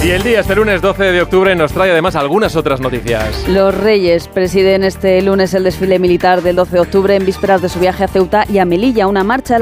Y el día, este lunes 12 de octubre, nos trae además algunas otras noticias. Los Reyes presiden este lunes el desfile militar del 12 de octubre en vísperas de su viaje a Ceuta y a Melilla, una marcha